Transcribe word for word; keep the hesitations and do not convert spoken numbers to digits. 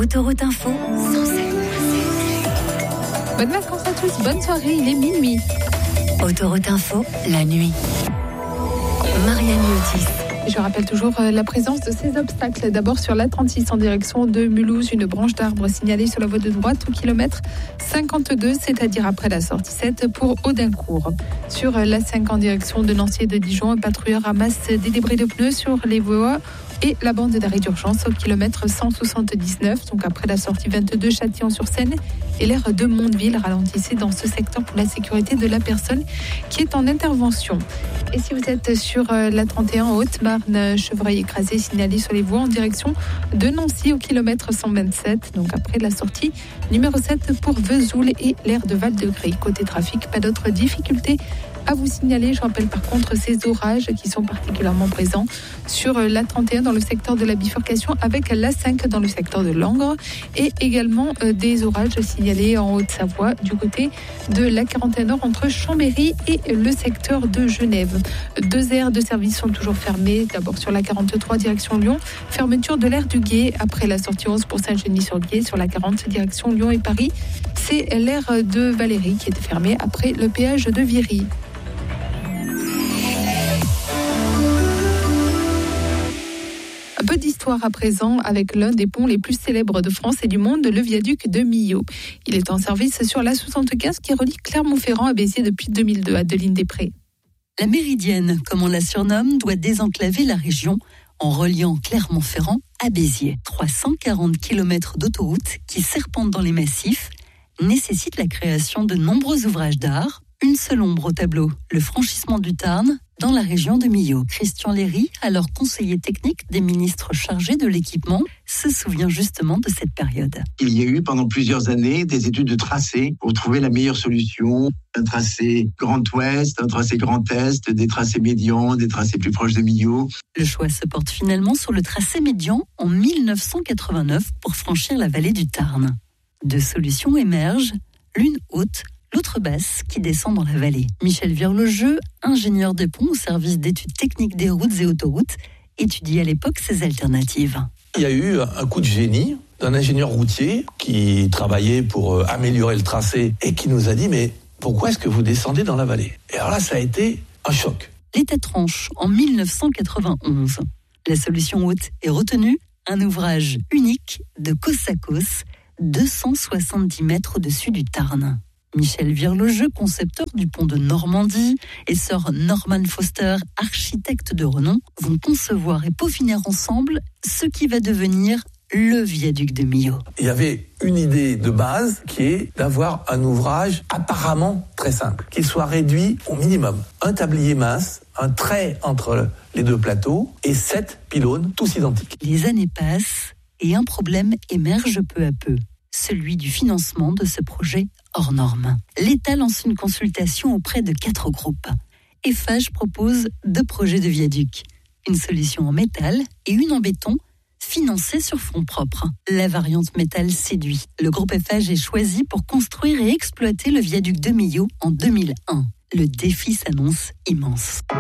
Autoroute Info, cent sept. Bonnes vacances à tous, bonne soirée, il est minuit. Autoroute Info, la nuit. Marianne Yotis. Je rappelle toujours la présence de ces obstacles. D'abord sur l'A trente-six en direction de Mulhouse, une branche d'arbre signalée sur la voie de droite au kilomètre cinquante-deux, c'est-à-dire après la sortie sept pour Audincourt. Sur l'A cinq en direction de Nancy et de Dijon, un patrouilleur ramasse des débris de pneus sur les voies et la bande d'arrêt d'urgence au kilomètre cent soixante-dix-neuf, donc après la sortie vingt-deux Châtillon-sur-Seine et l'aire de Mondeville. Ralentissez dans ce secteur pour la sécurité de la personne qui est en intervention. Et si vous êtes sur l'A trente et un en Haute-Marne, chevreuil écrasé signalé sur les voies en direction de Nancy au kilomètre cent vingt-sept, donc après la sortie numéro sept pour Vesoul et l'aire de Val-de-Grès. Côté trafic, pas d'autres difficultés à vous signaler. Je rappelle par contre ces orages qui sont particulièrement présents sur l'A trente et un dans le secteur de la bifurcation avec l'A cinq dans le secteur de Langres et également des orages signalés en Haute-Savoie du côté de l'A quarante et un Nord entre Chambéry et le secteur de Genève. Deux aires de service sont toujours fermées. D'abord sur l'A quarante-trois direction Lyon, fermeture de l'aire du Gué après la sortie onze pour Saint-Genis-sur-Gué. Sur l'A quarante direction Lyon et Paris, c'est l'aire de Valérie qui est fermée après le péage de Viry. Un peu d'histoire à présent avec l'un des ponts les plus célèbres de France et du monde, le viaduc de Millau. Il est en service sur l'A soixante-quinze qui relie Clermont-Ferrand à Béziers depuis deux mille deux, Adeline Després. La Méridienne, comme on la surnomme, doit désenclaver la région en reliant Clermont-Ferrand à Béziers. trois cent quarante kilomètres d'autoroute qui serpentent dans les massifs nécessitent la création de nombreux ouvrages d'art. Une seule ombre au tableau, le franchissement du Tarn dans la région de Millau. Christian Léry, alors conseiller technique des ministres chargés de l'équipement, se souvient justement de cette période. Il y a eu pendant plusieurs années des études de tracé pour trouver la meilleure solution. Un tracé Grand Ouest, un tracé Grand Est, des tracés médians, des tracés plus proches de Millau. Le choix se porte finalement sur le tracé médian en dix-neuf cent quatre-vingt-neuf pour franchir la vallée du Tarn. Deux solutions émergent, l'une haute, l'autre basse qui descend dans la vallée. Michel Virlejeu, ingénieur des ponts au service d'études techniques des routes et autoroutes, étudie à l'époque ces alternatives. Il y a eu un coup de génie d'un ingénieur routier qui travaillait pour améliorer le tracé et qui nous a dit « mais pourquoi est-ce que vous descendez dans la vallée ?» Et alors là, ça a été un choc. L'État tranche en dix-neuf cent quatre-vingt-onze. La solution haute est retenue, un ouvrage unique de côte à côte, deux cent soixante-dix mètres au-dessus du Tarn. Michel Virlejeu, concepteur du pont de Normandie, et sœur Norman Foster, architecte de renom, vont concevoir et peaufiner ensemble ce qui va devenir le viaduc de Millau. Il y avait une idée de base qui est d'avoir un ouvrage apparemment très simple, qui soit réduit au minimum. Un tablier mince, un trait entre les deux plateaux et sept pylônes, tous identiques. Les années passent et un problème émerge peu à peu. Celui du financement de ce projet hors norme. L'État lance une consultation auprès de quatre groupes. Eiffage propose deux projets de viaduc, une solution en métal et une en béton, financée sur fonds propres. La variante métal séduit. Le groupe Eiffage est choisi pour construire et exploiter le viaduc de Millau en deux mille un. Le défi s'annonce immense.